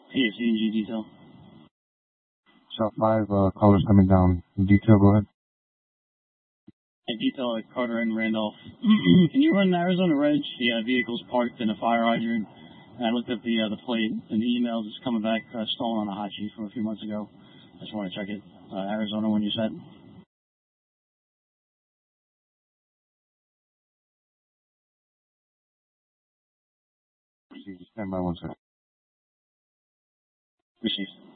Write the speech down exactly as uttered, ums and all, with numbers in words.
Hey, C N G detail. Shot five, uh, callers coming down. Detail, go ahead. Hey, detail at Carter and Randolph. Can you run an Arizona Reg? The uh, vehicle's parked in a fire hydrant. And I looked up the uh, the plate, and the email is coming back uh, stolen on a hot sheet from a few months ago. I just want to check it. Uh, Arizona, when you said. Stand by one second. Received.